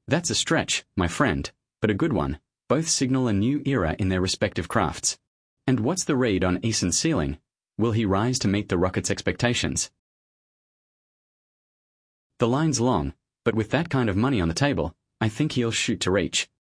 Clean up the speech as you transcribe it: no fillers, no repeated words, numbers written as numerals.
That's a stretch, my friend, but a good one. Both signal a new era in their respective crafts. And what's the read on Eason's ceiling? Will he rise to meet the Rocket's expectations? The line's long, but with that kind of money on the table, I think he'll shoot to reach.